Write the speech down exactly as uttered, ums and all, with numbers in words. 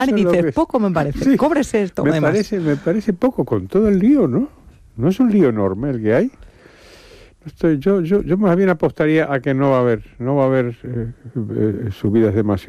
y dices, que... poco me parece, sí, cóbrese esto. Me parece, me parece poco con todo el lío, ¿no? No es un lío enorme el que hay. Estoy, yo, yo, yo más bien apostaría a que no va a haber, no va a haber eh, eh, subidas demasiado.